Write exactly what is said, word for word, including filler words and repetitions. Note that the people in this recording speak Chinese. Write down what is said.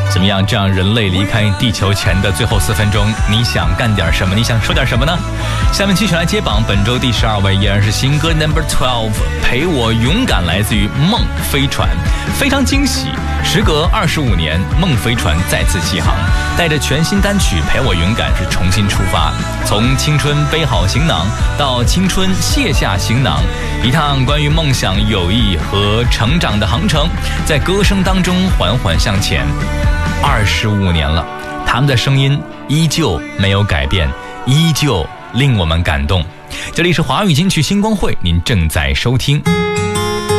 怎么样？这样人类离开地球前的最后四分钟，你想干点什么？你想说点什么呢？下面继续来接榜，本周第十二位依然是新歌 Number twelve， 陪我勇敢，来自于梦飞船，非常惊喜。时隔二十五年，梦飞船再次起航，带着全新单曲《陪我勇敢》是重新出发，从青春背好行囊到青春卸下行囊，一趟关于梦想、友谊和成长的航程，在歌声当中缓缓向前。二十五年了，他们的声音依旧没有改变，依旧令我们感动。这里是华语金曲星光会，您正在收听。